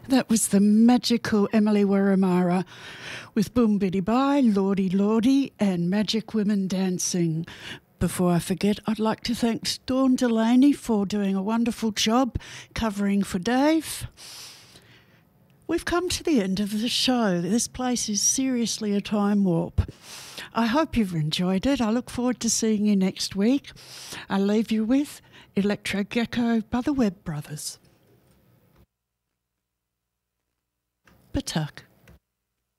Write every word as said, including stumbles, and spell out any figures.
That was the magical Emily Waramara with Boom Biddy Bye, Lordy Lordy and Magic Women Dancing. Before I forget, I'd like to thank Dawn Delaney for doing a wonderful job covering for Dave. We've come to the end of the show. This place is seriously a time warp. I hope you've enjoyed it. I look forward to seeing you next week. I leave you with Electro Gecko by the Webb Brothers. Patak.